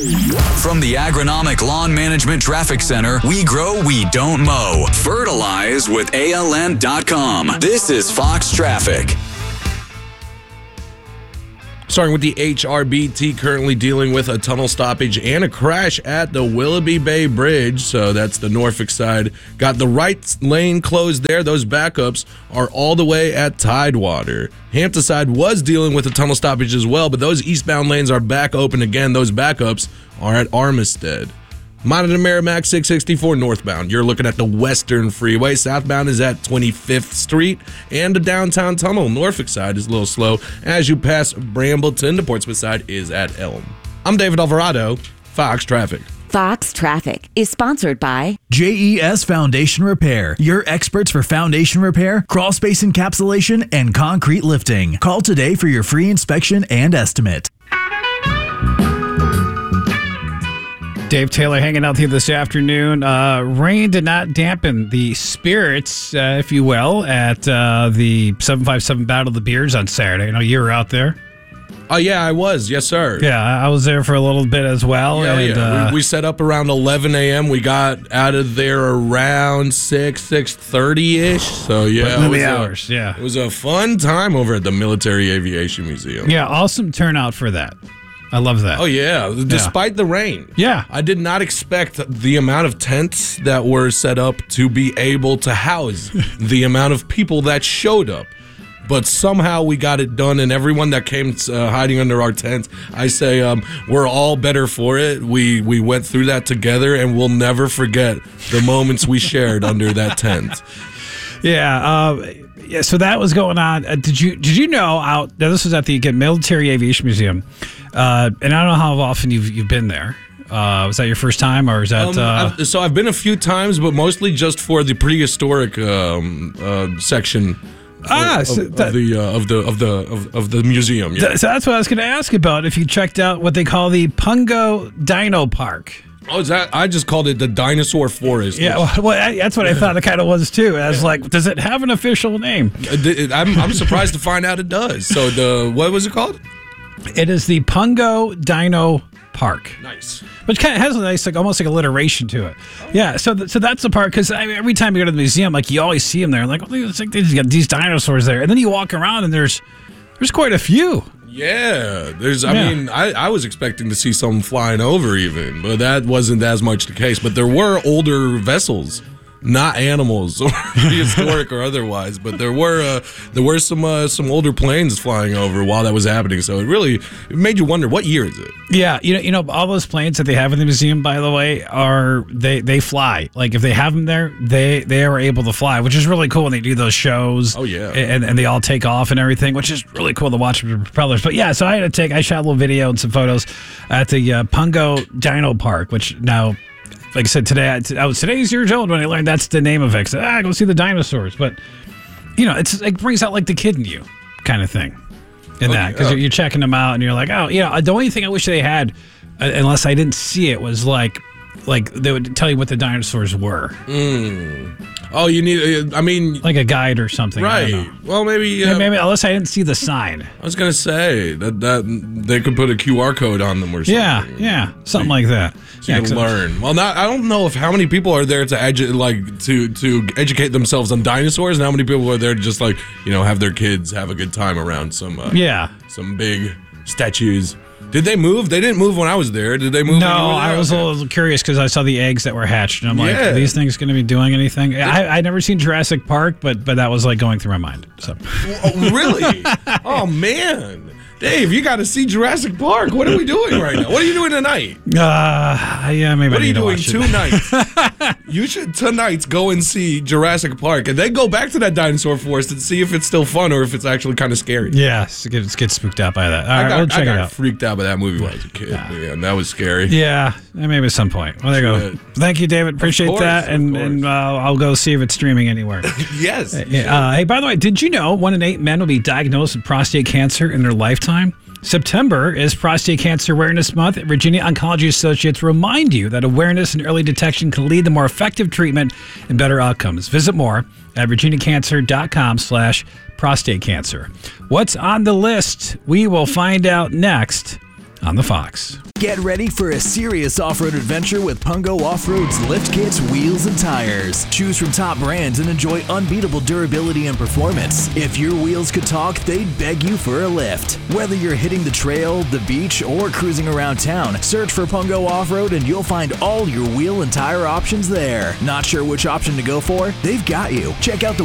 From the Agronomic Lawn Management Traffic Center, we grow, we don't mow. Fertilize with ALN.com. This is Fox Traffic. Starting with the HRBT, currently dealing with a tunnel stoppage and a crash at the Willoughby Bay Bridge. So that's the Norfolk side. Got the right lane closed there. Those backups are all the way at Tidewater. Hampton side was dealing with a tunnel stoppage as well, but those eastbound lanes are back open again. Those backups are at Armistead. Monitor Merrimack 664 northbound. You're looking at the Western Freeway. Southbound is at 25th Street. And the downtown tunnel, Norfolk side, is a little slow. As you pass Brambleton, the Portsmouth side is at Elm. I'm David Alvarado, Fox Traffic. Fox Traffic is sponsored by JES Foundation Repair, your experts for foundation repair, crawl space encapsulation, and concrete lifting. Call today for your free inspection and estimate. Dave Taylor hanging out with you this afternoon. Rain did not dampen the spirits, if you will, at the 757 Battle of the Beards on Saturday. I know you were out there. Oh, yeah, I was. Yes, sir. Yeah, I was there for a little bit as well. Yeah. We set up around 11 a.m. We got out of there around 6:30-ish. So, yeah. It was a fun time over at the Military Aviation Museum. Yeah, awesome turnout for that. I love that. Oh, yeah. Despite the rain. Yeah. I did not expect the amount of tents that were set up to be able to house the amount of people that showed up. But somehow we got it done, and everyone that came hiding under our tent, I say we're all better for it. We went through that together, and we'll never forget the moments we shared under that tent. Yeah. So that was going on. Did you know this was at the Military Aviation Museum, and I don't know how often you've been there. Was that your first time, or is that? So I've been a few times, but mostly just for the prehistoric section. Of the museum. Yeah. So that's what I was going to ask about. If you checked out what they call the Pungo Dino Park. Oh, is that? I just called it the Dinosaur Forest. Yeah, well, that's what I thought it kind of was too. I was like, does it have an official name? I'm surprised to find out it does. So what was it called? It is the Pungo Dino Park. Nice. Which kind of has a nice, almost like alliteration to it. Yeah, so that's the part, because every time you go to the museum, you always see them there. It's like they just got these dinosaurs there. And then you walk around and there's quite a few. Yeah, I was expecting to see some flying over even, but that wasn't as much the case. But there were older vessels, not animals or prehistoric or otherwise, but there were some older planes flying over while that was happening. So it made you wonder, what year is it? Yeah, you know all those planes that they have in the museum, by the way, they fly. Like if they have them there, they are able to fly, which is really cool when they do those shows. Oh yeah, and they all take off and everything, which is really cool to watch with the propellers. But yeah, so I shot a little video and some photos at the Pungo Dino Park, which now. Like I said, I was today's years old when I learned that's the name of it. I said, go see the dinosaurs. But, it brings out the kid in you kind of thing that. Because you're checking them out and you're like, the only thing I wish they had, unless I didn't see it, was like they would tell you what the dinosaurs were. Oh, you need, like a guide or something. Right. Well, maybe unless I didn't see the sign. I was going to say that they could put a QR code on them or something. Yeah. Something like that. So you can learn. Well, I don't know how many people are there to educate themselves on dinosaurs, and how many people are there to just have their kids have a good time around some big statues. Did they move? They didn't move when I was there. Did they move? No, I was a little curious because I saw the eggs that were hatched, and I'm like, are these things going to be doing anything? I'd never seen Jurassic Park, but that was going through my mind. So. Oh, really? Oh, man. Dave, you got to see Jurassic Park. What are we doing right now? What are you doing tonight? Yeah, maybe. What are you doing tonight? You should tonight go and see Jurassic Park, and then go back to that dinosaur forest and see if it's still fun or if it's actually kind of scary. Yeah, get spooked out by that. All right, we'll check it out. I got freaked out by that movie when I was a kid. Yeah, and that was scary. Yeah, maybe at some point. Well, there you go. Thank you, David. Appreciate that, and I'll go see if it's streaming anywhere. Yes. Hey, by the way, did you know 1 in 8 men will be diagnosed with prostate cancer in their lifetime? September is Prostate Cancer Awareness Month. Virginia Oncology Associates remind you that awareness and early detection can lead to more effective treatment and better outcomes. Visit more at virginiacancer.com/prostate cancer. What's on the list? We will find out next on The Fox. Get ready for a serious off-road adventure with Pungo Off-Road's lift kits, wheels, and tires. Choose from top brands and enjoy unbeatable durability and performance. If your wheels could talk, they'd beg you for a lift. Whether you're hitting the trail, the beach, or cruising around town, search for Pungo Off-Road and you'll find all your wheel and tire options there. Not sure which option to go for? They've got you. Check out the